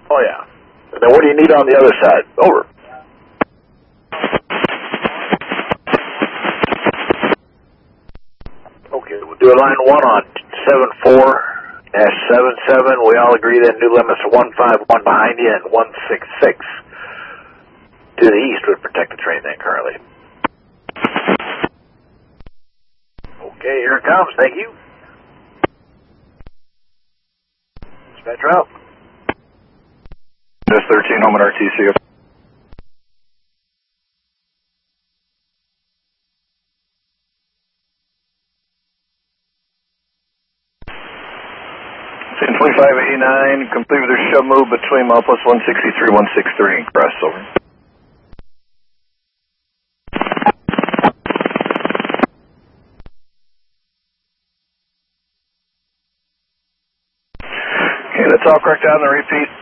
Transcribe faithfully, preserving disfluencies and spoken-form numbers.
Oh, yeah. And then what do you need on the other side? Over. Okay, we'll do a line one on seven four dash seven seven. We all agree that new limits are one five one behind you and one six six to the east would protect the train then currently. Okay, here it comes. Thank you. Dispatcher out. Just thirteen, home at R T C. twenty-five eighty-nine, complete with their shove move between mile plus one sixty-three, one sixty-three, and crest, over. Okay, that's all correct on the repeat.